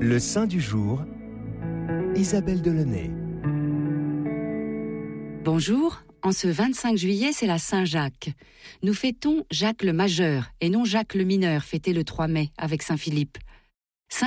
Le saint du jour, Isabelle Delaunay. Bonjour, en ce 25 juillet, c'est la Saint-Jacques. Nous fêtons Jacques le Majeur et non Jacques le Mineur, fêté le 3 mai avec Saint-Philippe.